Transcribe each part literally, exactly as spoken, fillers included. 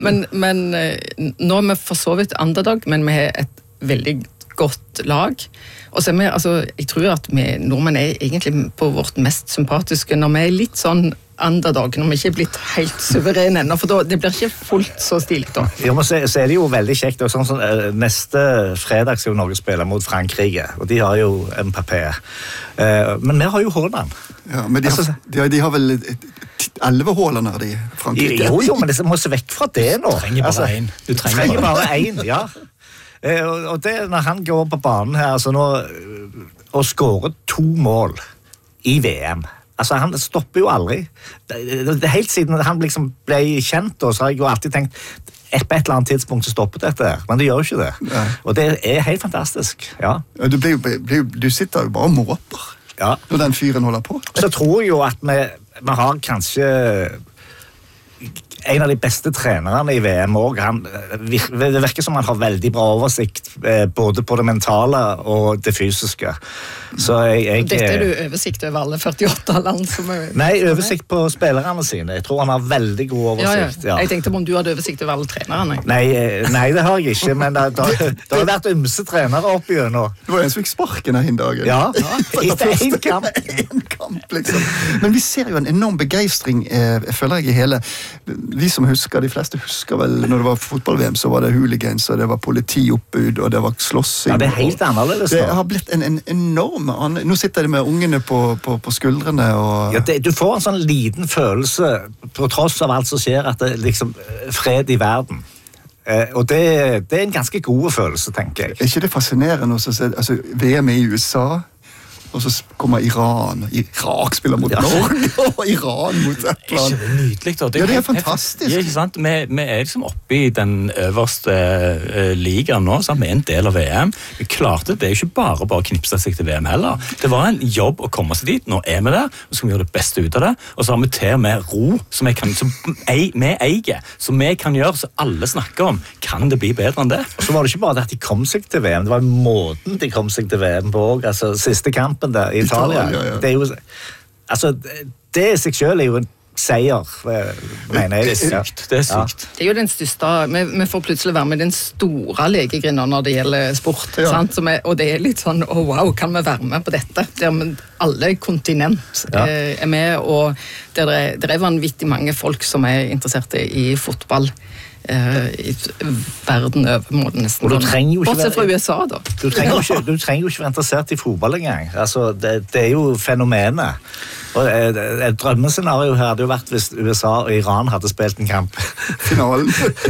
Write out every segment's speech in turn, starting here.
Men, men nå er vi for så vidt underdog, men vi har et veldig godt lag. Og så er vi, altså, jeg tror at vi nordmenn er egentlig på vårt mest sympatiske når vi er litt sånn underdog, når vi ikke er blitt helt suverene ennå, for da, det blir ikke fullt så stilt da. Jo, men så, så er det jo veldig kjekt, og sånn, sånn, neste fredag skal jo Norge spille mot Frankrike, og de har jo Mbappé. Uh, men vi har jo Haaland. Ja, men de har, altså, de har, de har vel elleve Haaland her i Frankrike. Jo, jo, men det må se vekk fra det nå. Du trenger bare altså, en. Du trenger, trenger bare en, ja. Uh, og det når han går på banen her, altså nå, og skårer to mål i V M, altså, han stopper jo aldri. Det, det, det, helt siden han liksom ble kjent, og så har jeg jo alltid tenkt et på et eller annet tidspunkt så stopper dette her, men det gjør jo ikke det. Ja. Og det er helt fantastisk, ja. Du, ble, ble, du sitter jo bare og måper ja. Når den fyren holder på. Så tror jeg jo at vi, vi har kanskje en av de beste trenerne i V M også. Han, det virker som han har veldig bra oversikt både på det mentale og det fysiske. Så jeg, jeg, Dette er du oversikt over alle førtiåtte land som er... Nei, oversikt på spillerne sine. Jeg tror han har veldig god oversikt. Ja, ja. Jeg tenkte om du hadde oversikt over alle trenerne. Nei, nei det har jeg ikke, men det, det, det har vært ymse trenere opp igjennom. Det var en som fikk sparken her en dag. Ja, etter en kamp. En kamp, liksom. Men vi ser jo en enorm begeistring, jeg føler jeg i hele... Vi som husker, de fleste husker vel, når det var fotball-V M, så var det hooligans, og det var politioppbud, og det var slåssing. Ja, det er helt annerledes. Det har blitt en, en enorm... Nå sitter de med ungene på, på, på skuldrene, og... Ja, det, du får en sånn liten følelse, på tross av alt som skjer, at det er liksom fred i verden. Eh, og det, det er en ganske god følelse, tenker jeg. Er ikke det fascinerende også? Altså, V M i U S A... Og så kommer Iran. Irak spiller mot ja. Norge, og Iran mot et eller annet. Er ikke det nydelig, da? Det ja, det er fantastisk. Ja, ikke sant? Vi, vi er liksom oppe i den øverste uh, ligaen nå, sant? Vi er en del av V M. Vi klarte det, er jo ikke bare bare å knipse seg til V M heller. Det var en jobb å komme seg dit. Nå er vi der, og så skal vi gjøre det beste ut av det. Og så har vi til med ro, som, kan, som ei, vi eier, som vi kan gjøre, så alle snakker om. Kan det bli bedre enn det? Og så var det ikke bare at de kom seg til V M, det var måten de kom seg til V M på også. Altså, siste kamp der i Italia. Italia ja. Det er jo altså det i seg selv er jo en seier, mener jeg. Det er sykt. Det er sykt. Ja. Det er jo den største, vi, vi får plutselig være med den store legegrinnen når det gjelder sport, ja. Sant? Som er, og det er litt sånn, oh, wow, kan vi være med på dette? Der alle kontinent ja. er med, og der det, er, der er vanvittig mange folk som er interesserte i fotball. Uh, i verden over måten nesten. Og du trenger jo ikke bortsett fra U S A da. Du trenger jo ikke, du trenger jo ikke være interessert i fotball engang. Altså, det, det er jo fenomenet. Og et, et drømmescenario her hadde jo vært hvis U S A og Iran hadde spilt en kamp. Finalen.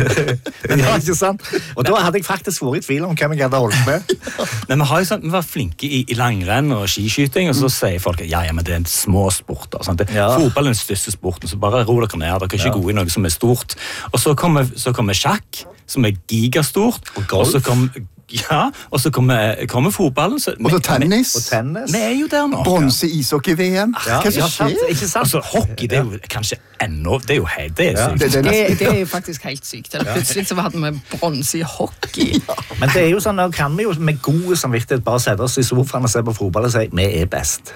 Ja, ikke sant? Og da hadde jeg faktisk vært i tvil om hvem jeg hadde holdt med. Men vi, har jo sånn, vi var flinke i, i langrenn og skiskyting, og så mm. sier folk ja, ja, men det er en små sport. Sant? Ja. Fotball er den største sporten, så bare ro dere ned. Dere er ikke ja. gode i noe som er stort. Og så kommer, så kommer sjakk, som er gigastort. Og golf. Og så kommer... Ja, og så kommer, kommer fotballen. Så, og så tennis. Og tennis. Vi er jo der nå. Bronse ishockey-V M. Ja, Hva som ja, skjer? Ikke sant? Altså, hockey, det er jo kanskje ennå, det er jo helt, det er ja. sykt. Det, det, det, det er jo faktisk helt sykt. Eller plutselig så hadde vi bronse i hockey. Ja. Men det er jo sånn, nå kan vi jo med gode samvittighet bare sette oss i sofaen og se på fotball og si, vi er best.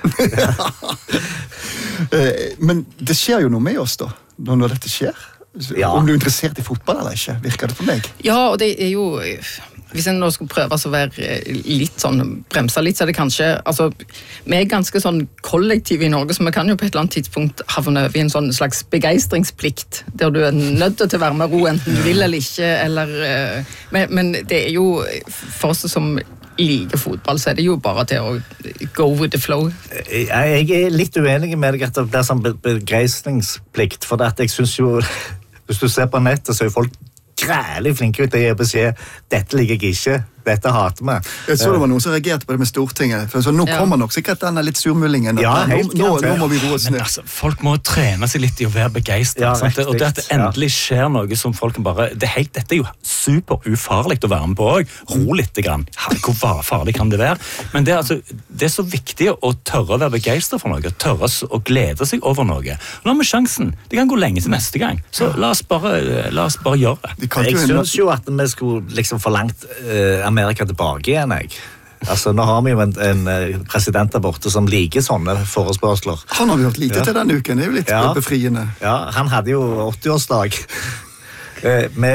Men det skjer jo noe med oss da, når dette skjer. Ja. Om du er interessert i fotball eller ikke, virker det for meg? Ja, og det er jo... Hvis jeg nå skulle prøve å være litt sånn, bremse litt, så er det kanskje, altså, vi er ganske sånn kollektiv i Norge, så vi kan jo på et eller annet tidspunkt havne over i en sånn slags begeistringsplikt, der du er nødt til å være med ro, enten du vil eller ikke, eller, men, men det er jo, for oss som liker fotball, så er det jo bare til å go with the flow. Jeg er litt uenig med deg at det blir sånn begeistringsplikt, for at jeg synes jo, hvis du ser på nettet, så er folk grælig flinke ut til å gi beskjed. Dette liker jeg ikke. Dette hater vi. Jeg så det var noen som reagerte på det med Stortinget. For så nå ja. kommer nok sikkert denne litt surmullingen. Ja, helt nå, nå, nå må vi roe oss ned. Altså, folk må trene seg litt i å være begeistret. Ja, og det at det endelig skjer noe som folk bare... Det er helt, dette er jo super ufarlig å være med på også. Ro litt grann. Hvor farlig kan det være? Men det er, altså, det er så viktig å tørre å være begeistret for noe. Tørre å glede seg over noe. Nå har vi sjansen. Det kan gå lenge til neste gang. Så la oss bare, la oss bare gjøre det. Jeg synes jo at vi skulle liksom forlangt uh, Amerika tilbake igjen, jeg. Altså, nå har vi jo en, en president der borte som liker sånne forespørsler. Han har vi hørt lite ja. til denne uken, det er jo litt ja. befriende. Ja, han hadde jo åtti-årsdag. Eh, vi